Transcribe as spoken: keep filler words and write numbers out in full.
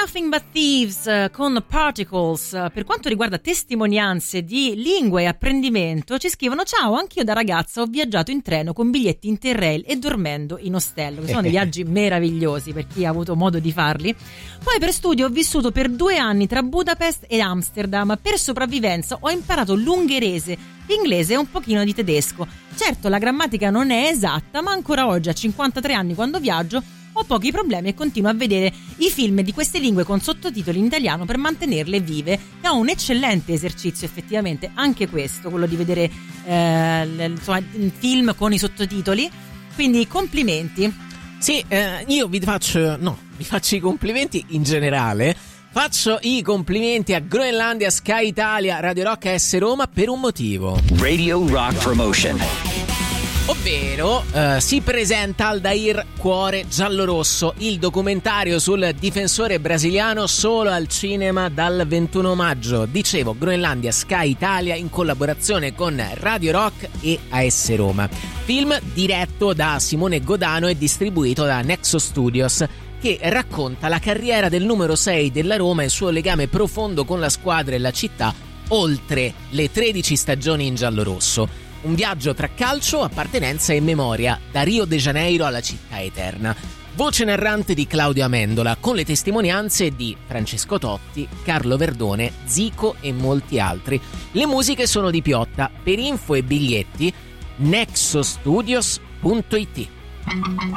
Nothing But Thieves con Particles. Per quanto riguarda testimonianze di lingua e apprendimento, ci scrivono: ciao, anch'io da ragazza ho viaggiato in treno con biglietti Interrail e dormendo in ostello, che sono dei viaggi meravigliosi per chi ha avuto modo di farli. Poi per studio ho vissuto per due anni tra Budapest e Amsterdam. Per sopravvivenza ho imparato l'ungherese, l'inglese e un pochino di tedesco. Certo, la grammatica non è esatta, ma ancora oggi a cinquantatré anni, quando viaggio, ho pochi problemi e continuo a vedere i film di queste lingue con sottotitoli in italiano per mantenerle vive. È un eccellente esercizio, effettivamente, anche questo, quello di vedere eh, l- insomma, film con i sottotitoli. Quindi complimenti. Sì, eh, io vi faccio no, vi faccio i complimenti in generale. Faccio i complimenti a Groenlandia, Sky Italia, Radio Rock A S Roma per un motivo. Radio Rock Promotion. Ovvero eh, si presenta Aldair Cuore Giallorosso, il documentario sul difensore brasiliano, solo al cinema dal ventuno maggio. Dicevo, Groenlandia, Sky Italia in collaborazione con Radio Rock e A S Roma. Film diretto da Simone Godano e distribuito da Nexo Studios, che racconta la carriera del numero sei della Roma e il suo legame profondo con la squadra e la città oltre le tredici stagioni in giallorosso. Un viaggio tra calcio, appartenenza e memoria, da Rio de Janeiro alla città eterna. Voce narrante di Claudio Amendola, con le testimonianze di Francesco Totti, Carlo Verdone, Zico e molti altri. Le musiche sono di Piotta. Per info e biglietti nexostudios punto it.